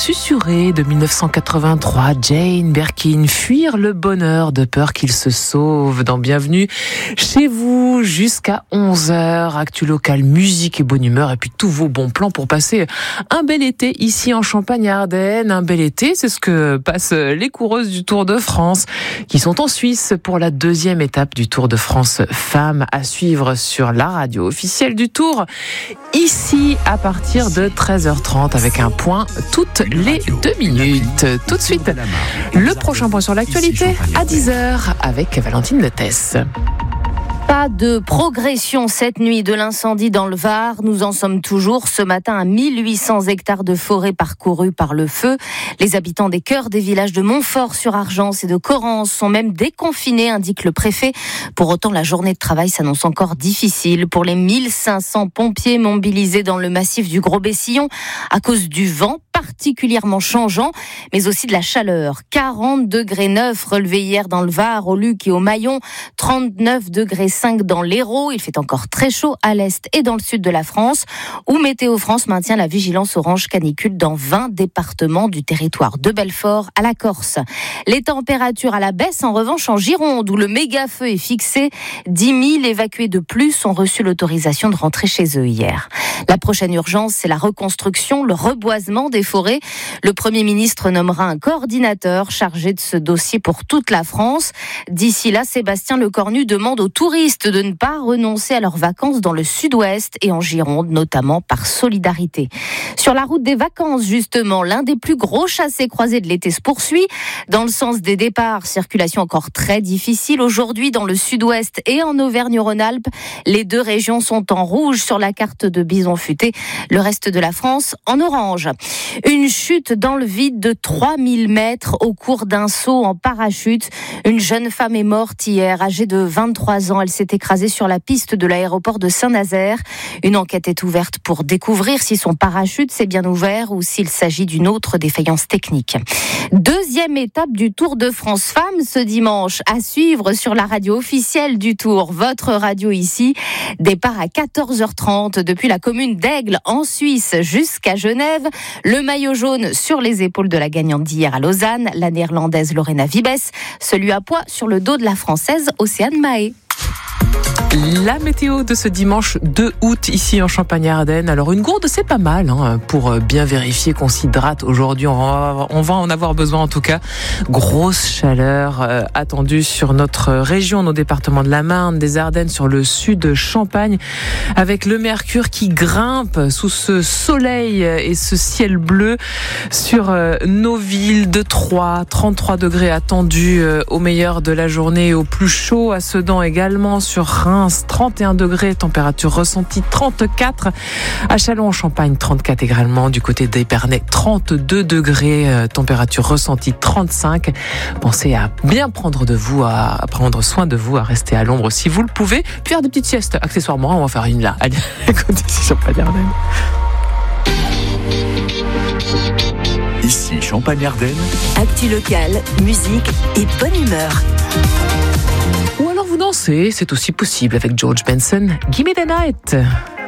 susurré de 1983, Jane Birkin, fuir le bonheur de peur qu'il se sauve dans Bienvenue chez vous jusqu'à 11h. Actu local, musique et bonne humeur et puis tous vos bons plans pour passer un bel été ici en Champagne-Ardenne. Un bel été, c'est ce que passent les coureuses du Tour de France qui sont en Suisse pour la deuxième étape du Tour de France Femmes à suivre sur la radio officielle du Tour. Ici à partir de 13h30 avec un point toutes les 2 minutes. Tout de suite, le prochain point sur l'actualité à 10h avec Valentine Lettès. Pas de progression cette nuit de l'incendie dans le Var. Nous en sommes toujours ce matin à 1800 hectares de forêt parcourus par le feu. Les habitants des cœurs des villages de Montfort-sur-Argence et de Correns sont même déconfinés, indique le préfet. Pour autant, la journée de travail s'annonce encore difficile pour les 1500 pompiers mobilisés dans le massif du Gros-Bessillon à cause du vent particulièrement changeant, mais aussi de la chaleur. 40 degrés 9 relevés hier dans le Var, au Luc et au Maillon, 39 degrés 5 dans l'Hérault. Il fait encore très chaud à l'est et dans le sud de la France, où Météo France maintient la vigilance orange canicule dans 20 départements du territoire de Belfort à la Corse. Les températures à la baisse, en revanche, en Gironde, où le méga-feu est fixé. 10 000 évacués de plus ont reçu l'autorisation de rentrer chez eux hier. La prochaine urgence, c'est la reconstruction, le reboisement des forêts. Le Premier ministre nommera un coordinateur chargé de ce dossier pour toute la France. D'ici là, Sébastien Lecornu demande aux touristes de ne pas renoncer à leurs vacances dans le sud-ouest et en Gironde, notamment par solidarité. Sur la route des vacances, justement, l'un des plus gros chassés-croisés de l'été se poursuit. Dans le sens des départs, circulation encore très difficile. Aujourd'hui, dans le sud-ouest et en Auvergne-Rhône-Alpes, les deux régions sont en rouge sur la carte de Bison Futé. Le reste de la France en orange. Une chute dans le vide de 3000 mètres au cours d'un saut en parachute. Une jeune femme est morte hier, âgée de 23 ans. Elle s'est écrasée sur la piste de l'aéroport de Saint-Nazaire. Une enquête est ouverte pour découvrir si son parachute s'est bien ouvert ou s'il s'agit d'une autre défaillance technique. Deuxième étape du Tour de France Femmes ce dimanche, à suivre sur la radio officielle du Tour, votre radio ici. Départ à 14h30 depuis la commune d'Aigle en Suisse jusqu'à Genève. Le maillot jaune sur les épaules de la gagnante d'hier à Lausanne, la néerlandaise Lorena Wiebes, celui à poids sur le dos de la française Océane Mahé. La météo de ce dimanche 2 août ici en Champagne-Ardenne. Alors une gourde c'est pas mal pour bien vérifier qu'on s'hydrate aujourd'hui. On va en avoir besoin en tout cas. Grosse chaleur attendue sur notre région, nos départements de la Marne, des Ardennes, sur le sud de Champagne, avec le mercure qui grimpe sous ce soleil et ce ciel bleu sur nos villes de Troyes. 33 degrés attendus au meilleur de la journée, au plus chaud à Sedan également, sur Reims 31 degrés, température ressentie 34, à Châlons-en-Champagne 34 également, du côté d'Épernay 32 degrés, température ressentie 35. Pensez à bien prendre soin de vous, à rester à l'ombre si vous le pouvez, puis faire des petites siestes accessoirement. On va faire une là. Allez, écoutez, c'est Champagne-Ardenne. Ici Champagne-Ardenne. Actu locale, musique et bonne humeur. Ou alors vous dansez, c'est aussi possible avec George Benson. Give me the night.